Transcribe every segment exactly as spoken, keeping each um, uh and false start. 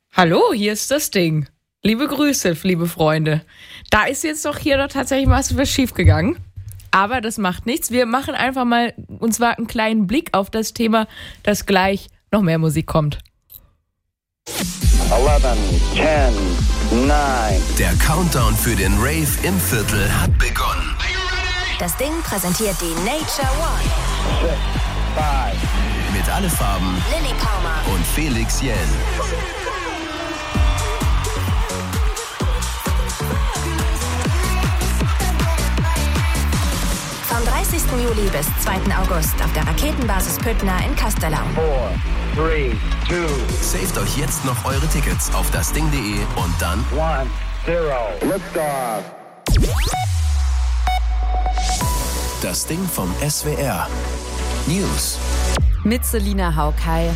Hallo, hier ist das Ding. Liebe Grüße, liebe Freunde. Da ist jetzt doch hier doch tatsächlich was schief gegangen. Aber das macht nichts. Wir machen einfach mal, und zwar einen kleinen Blick auf das Thema, dass gleich noch mehr Musik kommt. elf, zehn, neun. Der Countdown für den Rave im Viertel hat begonnen. Das Ding präsentiert die Nature One. six, five. Mit Alle Farben Lilly Palmer und Felix Jähn. Vom dreißigsten Juli bis zweiten August auf der Raketenbasis Püttner in Castellau. four, three, two, Saved euch jetzt noch eure Tickets auf dasding punkt de und dann one, zero. Liftoff. das Ding vom S W R. News. Mit Selina Haukai.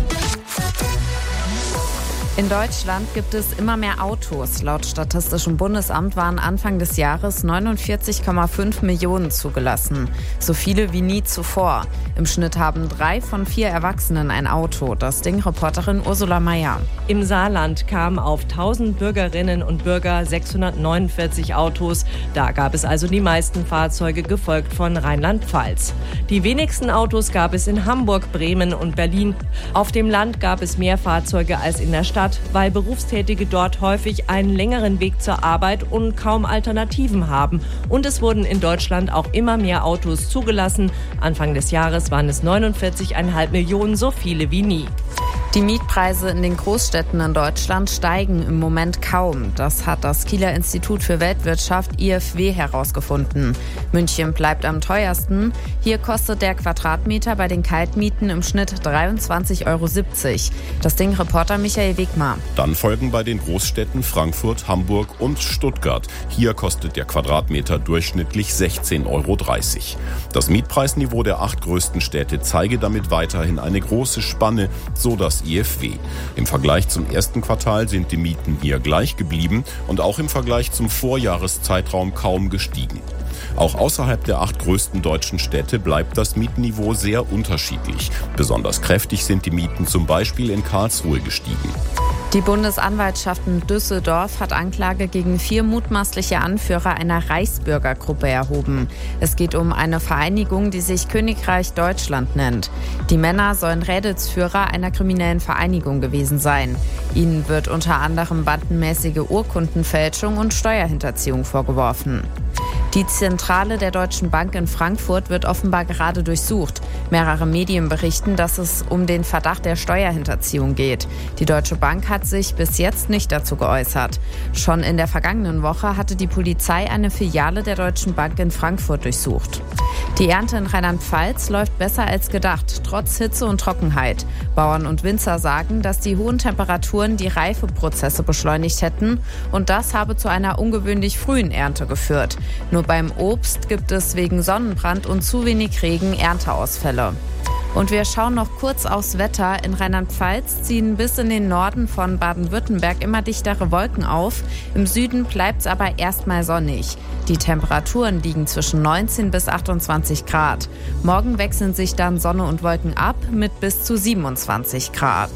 In Deutschland gibt es immer mehr Autos. Laut Statistischem Bundesamt waren Anfang des Jahres neunundvierzig Komma fünf Millionen zugelassen. So viele wie nie zuvor. Im Schnitt haben drei von vier Erwachsenen ein Auto. Das Ding-Reporterin Ursula Meier. Im Saarland kamen auf tausend Bürgerinnen und Bürger sechshundertneunundvierzig Autos. Da gab es also die meisten Fahrzeuge, gefolgt von Rheinland-Pfalz. Die wenigsten Autos gab es in Hamburg, Bremen und Berlin. Auf dem Land gab es mehr Fahrzeuge als in der Stadt, weil Berufstätige dort häufig einen längeren Weg zur Arbeit und kaum Alternativen haben. Und es wurden in Deutschland auch immer mehr Autos zugelassen. Anfang des Jahres waren es neunundvierzig Komma fünf Millionen, so viele wie nie. Die Mietpreise in den Großstädten in Deutschland steigen im Moment kaum. Das hat das Kieler Institut für Weltwirtschaft I F W herausgefunden. München bleibt am teuersten. Hier kostet der Quadratmeter bei den Kaltmieten im Schnitt dreiundzwanzig Euro siebzig. Das Ding-Reporter Michael Wegmar. Dann folgen bei den Großstädten Frankfurt, Hamburg und Stuttgart. Hier kostet der Quadratmeter durchschnittlich sechzehn Euro dreißig. Das Mietpreisniveau der acht größten Städte zeige damit weiterhin eine große Spanne, so das I F W. Im Vergleich zum ersten Quartal sind die Mieten hier gleich geblieben und auch im Vergleich zum Vorjahreszeitraum kaum gestiegen. Auch außerhalb der acht größten deutschen Städte bleibt das Mietniveau sehr unterschiedlich. Besonders kräftig sind die Mieten zum Beispiel in Karlsruhe gestiegen. Die Bundesanwaltschaft in Düsseldorf hat Anklage gegen vier mutmaßliche Anführer einer Reichsbürgergruppe erhoben. Es geht um eine Vereinigung, die sich Königreich Deutschland nennt. Die Männer sollen Rädelsführer einer kriminellen Vereinigung gewesen sein. Ihnen wird unter anderem bandenmäßige Urkundenfälschung und Steuerhinterziehung vorgeworfen. Die Zentrale der Deutschen Bank in Frankfurt wird offenbar gerade durchsucht. Mehrere Medien berichten, dass es um den Verdacht der Steuerhinterziehung geht. Die Deutsche Bank hat sich bis jetzt nicht dazu geäußert. Schon in der vergangenen Woche hatte die Polizei eine Filiale der Deutschen Bank in Frankfurt durchsucht. Die Ernte in Rheinland-Pfalz läuft besser als gedacht, trotz Hitze und Trockenheit. Bauern und Winzer sagen, dass die hohen Temperaturen die Reifeprozesse beschleunigt hätten und das habe zu einer ungewöhnlich frühen Ernte geführt. Nur beim Obst gibt es wegen Sonnenbrand und zu wenig Regen Ernteausfälle. Und wir schauen noch kurz aufs Wetter. In Rheinland-Pfalz ziehen bis in den Norden von Baden-Württemberg immer dichtere Wolken auf. Im Süden bleibt es aber erstmal sonnig. Die Temperaturen liegen zwischen neunzehn bis achtundzwanzig Grad. Morgen wechseln sich dann Sonne und Wolken ab mit bis zu siebenundzwanzig Grad.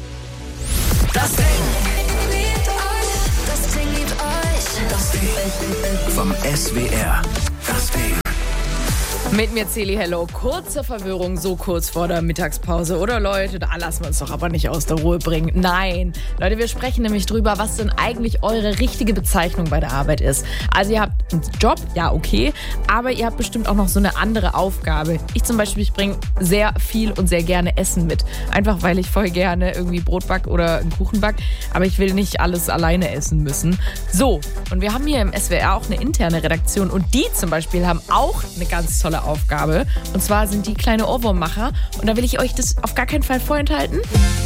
Das Ding. Das Ding liebt euch. Das Ding vom S W R. Das Ding. Mit mir Celi Hello. Kurze Verwirrung, so kurz vor der Mittagspause. Oder Leute, da lassen wir uns doch aber nicht aus der Ruhe bringen. Nein, Leute, wir sprechen nämlich drüber, was denn eigentlich eure richtige Bezeichnung bei der Arbeit ist. Also ihr habt einen Job, ja okay, aber ihr habt bestimmt auch noch so eine andere Aufgabe. Ich zum Beispiel, ich bringe sehr viel und sehr gerne Essen mit. Einfach weil ich voll gerne irgendwie Brot back oder einen Kuchen back, aber ich will nicht alles alleine essen müssen. So, und wir haben hier im S W R auch eine interne Redaktion und die zum Beispiel haben auch eine ganz tolle Aufgabe. Und zwar sind die kleine Ohrwurmmacher. Und da will ich euch das auf gar keinen Fall vorenthalten.